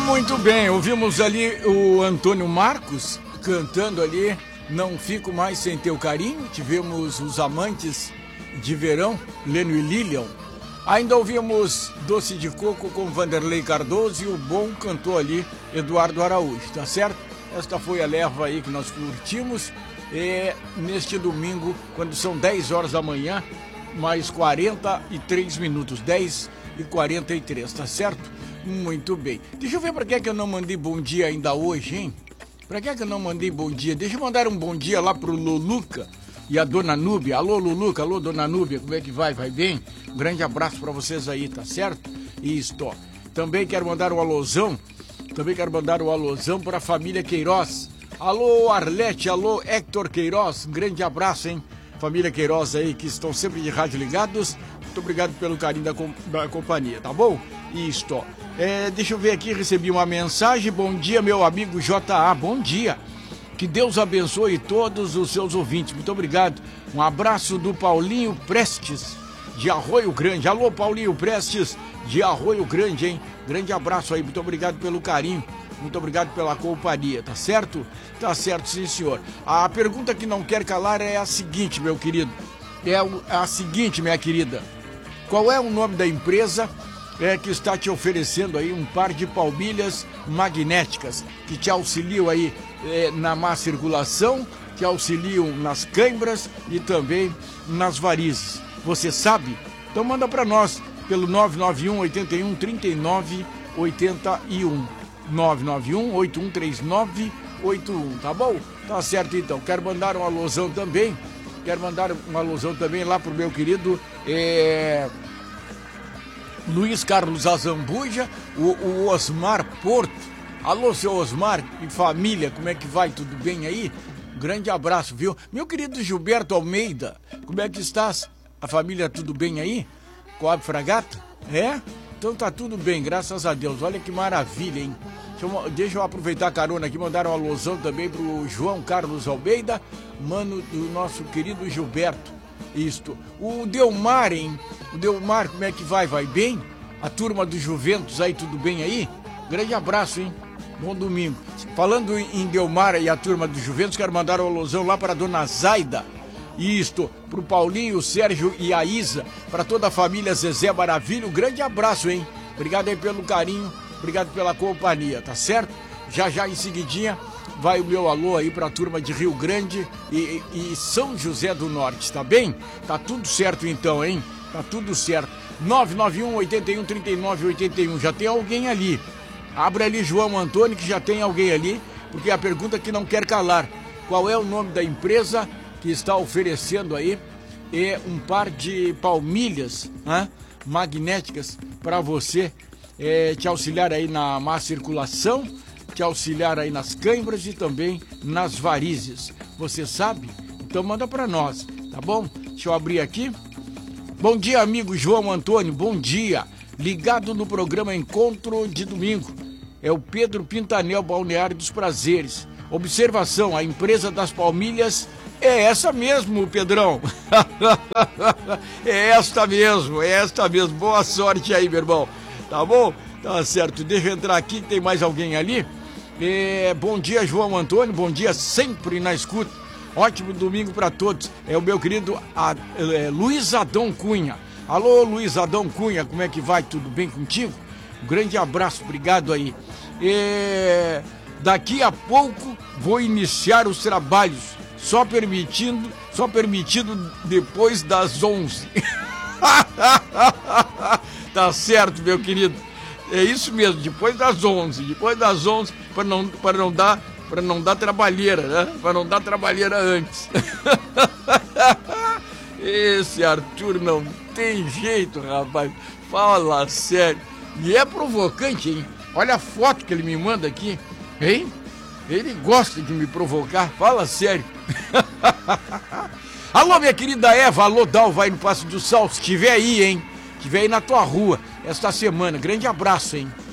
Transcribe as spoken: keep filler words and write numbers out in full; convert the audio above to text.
Muito bem, ouvimos ali o Antônio Marcos cantando ali Não Fico Mais Sem Teu Carinho. Tivemos os Amantes de Verão, Leno e Lilian. Ainda ouvimos Doce de Coco com Vanderlei Cardoso e o bom cantor ali, Eduardo Araújo, tá certo? Esta foi a leva aí que nós curtimos e, neste domingo, quando são dez horas da manhã, mais quarenta e três minutos, dez e quarenta e três, tá certo? Muito bem. Deixa eu ver pra que é que eu não mandei bom dia ainda hoje, hein? Pra que é que eu não mandei bom dia? Deixa eu mandar um bom dia lá pro Luluca e a Dona Núbia. Alô, Luluca, alô, Dona Núbia, como é que vai? Vai bem? Um grande abraço pra vocês aí, tá certo? Isto. Também quero mandar um alôzão, também quero mandar um alôzão pra família Queiroz. Alô, Arlete, alô, Héctor Queiroz, um grande abraço, hein? Família Queiroz aí, que estão sempre de rádio ligados. Muito obrigado pelo carinho da, com, da companhia, tá bom? Isto. É, deixa eu ver aqui, recebi uma mensagem. Bom dia, meu amigo J A, bom dia. Que Deus abençoe todos os seus ouvintes. Muito obrigado. Um abraço do Paulinho Prestes, de Arroio Grande. Alô, Paulinho Prestes, de Arroio Grande, hein? Grande abraço aí, muito obrigado pelo carinho. Muito obrigado pela companhia, tá certo? Tá certo, sim, senhor. A pergunta que não quer calar é a seguinte, meu querido. É a seguinte, minha querida. Qual é o nome da empresa é, que está te oferecendo aí um par de palmilhas magnéticas que te auxiliam aí é, na má circulação, que auxiliam nas câimbras e também nas varizes? Você sabe? Então manda para nós pelo nove nove um, oito um, três nove oito um. nove nove um, oito um três nove oito um, tá bom? Tá certo então. Quero mandar uma alusão também. Quero mandar uma alusão também lá pro meu querido é... Luiz Carlos Azambuja, o, o Osmar Porto. Alô, seu Osmar e família, como é que vai? Tudo bem aí? Um grande abraço, viu? Meu querido Gilberto Almeida, como é que estás? A família tudo bem aí? Coab Fragata? É? Então tá tudo bem, graças a Deus. Olha que maravilha, hein? Deixa eu, deixa eu aproveitar a carona aqui, mandar uma alusão também pro João Carlos Almeida, mano do nosso querido Gilberto. Isto. O Delmar, hein? O Delmar, como é que vai? Vai bem? A turma do Juventus aí, tudo bem aí? Grande abraço, hein? Bom domingo. Falando em Delmar e a turma do Juventus, quero mandar uma alusão lá para a dona Zaida. Isto, pro Paulinho, o Sérgio e a Isa, para toda a família Zezé Maravilha, um grande abraço, hein? Obrigado aí pelo carinho, obrigado pela companhia, tá certo? Já já em seguidinha vai o meu alô aí pra turma de Rio Grande e, e São José do Norte, tá bem? Tá tudo certo então, hein? Tá tudo certo. nove nove um, oito um, três nove oito um, já tem alguém ali. Abre ali, João Antônio, que já tem alguém ali, porque a pergunta que não quer calar. Qual é o nome da empresa que está oferecendo aí é um par de palmilhas, né, magnéticas para você é, te auxiliar aí na má circulação, te auxiliar aí nas câimbras e também nas varizes. Você sabe? Então manda para nós, tá bom? Deixa eu abrir aqui. Bom dia, amigo João Antônio, bom dia. Ligado no programa Encontro de Domingo. É o Pedro Pintanel, Balneário dos Prazeres. Observação, a empresa das palmilhas é essa mesmo, Pedrão. É esta mesmo, é esta mesmo. Boa sorte aí, meu irmão. Tá bom? Tá certo. Deixa eu entrar aqui, tem mais alguém ali. É, bom dia, João Antônio. Bom dia, sempre na escuta. Ótimo domingo para todos. É o meu querido a, é, Luiz Adão Cunha. Alô, Luiz Adão Cunha, como é que vai? Tudo bem contigo? Um grande abraço, obrigado aí. É, daqui a pouco vou iniciar os trabalhos. Só permitindo, só permitido depois das onze. Tá certo, meu querido. É isso mesmo, depois das onze. Depois das onze, para não, para não dar, para não dar trabalheira, né? Para não dar trabalheira antes. Esse Arthur não tem jeito, rapaz. Fala sério. E é provocante, hein? Olha a foto que ele me manda aqui, hein? Ele gosta de me provocar, fala sério. Alô, minha querida Eva, alô, Dal, vai no Passo do Sal, se estiver aí, hein? Se estiver aí na tua rua esta semana, grande abraço, hein?